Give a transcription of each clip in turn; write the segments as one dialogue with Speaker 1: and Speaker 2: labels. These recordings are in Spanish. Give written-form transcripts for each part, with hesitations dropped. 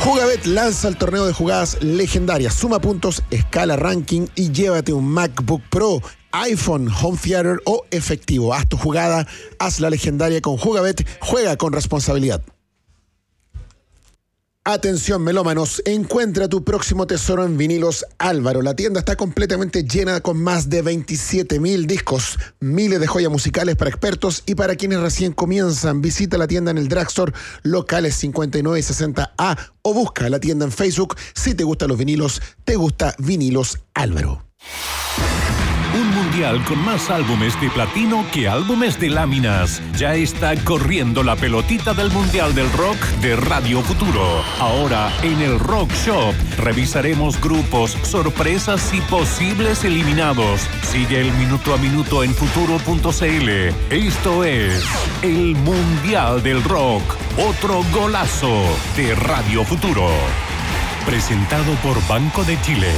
Speaker 1: Jugabet lanza el torneo de jugadas legendarias. Suma puntos, escala ranking y llévate un MacBook Pro, iPhone, home theater o efectivo. Haz tu jugada, haz la legendaria con Jugabet. Juega con responsabilidad. Atención melómanos, encuentra tu próximo tesoro en Vinilos Álvaro. La tienda está completamente llena con más de 27,000 discos, miles de joyas musicales para expertos y para quienes recién comienzan. Visita la tienda en el Drugstore, locales 59 y 60A, o busca la tienda en Facebook. Si te gustan los vinilos, te gusta Vinilos Álvaro.
Speaker 2: Un mundial con más álbumes de platino que álbumes de láminas. Ya está corriendo la pelotita del Mundial del Rock de Radio Futuro. Ahora en el Rock Shop revisaremos grupos, sorpresas y posibles eliminados. Sigue el minuto a minuto en futuro.cl. Esto es el Mundial del Rock. Otro golazo de Radio Futuro. Presentado por Banco de Chile.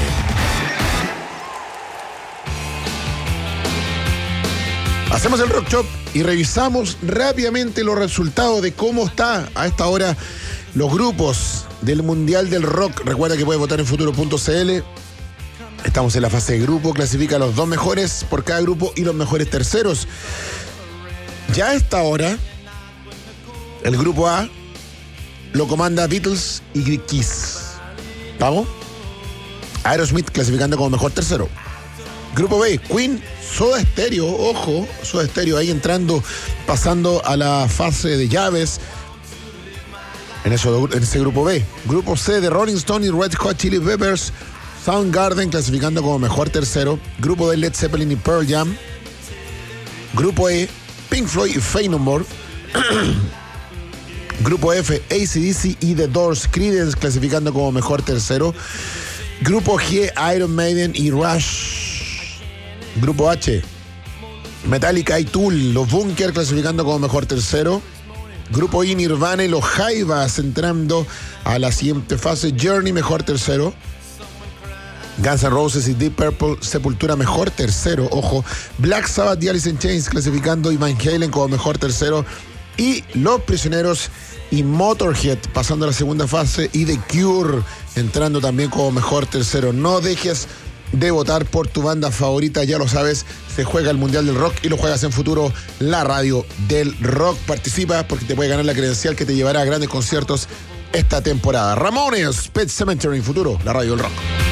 Speaker 1: Hacemos el Rock Shop y revisamos rápidamente los resultados de cómo está a esta hora los grupos del Mundial del Rock. Recuerda que puedes votar en futuro.cl. Estamos en la fase de grupo, clasifica los 2 mejores por cada grupo y los mejores terceros. Ya a esta hora, el grupo A lo comanda Beatles y Kiss. ¿Vamos? Aerosmith clasificando como mejor tercero. Grupo B, Queen, Soda Stereo, ojo, Soda Stereo ahí entrando, pasando a la fase de llaves en ese grupo B. Grupo C de Rolling Stone y Red Hot Chili Peppers, Soundgarden clasificando como mejor tercero. Grupo D, Led Zeppelin y Pearl Jam. Grupo E, Pink Floyd y Faith No More. Grupo F, AC/DC y The Doors, Creedence clasificando como mejor tercero. Grupo G, Iron Maiden y Rush. Grupo H, Metallica y Tool, los Bunkers clasificando como mejor tercero. Grupo I, Nirvana y los Jaivas entrando a la siguiente fase. Journey, mejor tercero. Guns N' Roses y Deep Purple, Sepultura, mejor tercero, ojo. Black Sabbath y Alice in Chains clasificando y Van Halen como mejor tercero. Y Los Prisioneros y Motorhead pasando a la segunda fase. Y The Cure entrando también como mejor tercero. No dejes de votar por tu banda favorita, ya lo sabes, se juega el Mundial del Rock y lo juegas en Futuro, la radio del rock. Participa porque te puede ganar la credencial que te llevará a grandes conciertos esta temporada. Ramones, Pet Sematary en Futuro, la radio del rock.